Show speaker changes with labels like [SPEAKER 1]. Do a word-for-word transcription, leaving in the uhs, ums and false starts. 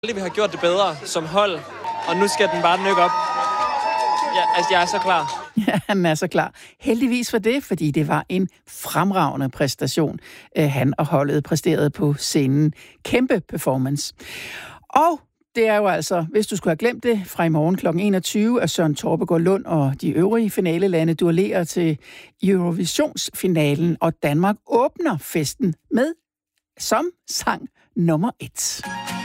[SPEAKER 1] Vi har gjort det bedre som hold, og nu skal den bare nykke op. Ja, altså, jeg er så klar.
[SPEAKER 2] Ja, han er så klar. Heldigvis for det, fordi det var en fremragende præstation, han og holdet præsterede på scenen. Kæmpe performance. Og det er jo altså, hvis du skulle have glemt det, fra i morgen kl. enogtyve, at Søren Torpegaard Lund og de øvrige finalelande duellerer til Eurovisionsfinalen, og Danmark åbner festen med som sang nummer et.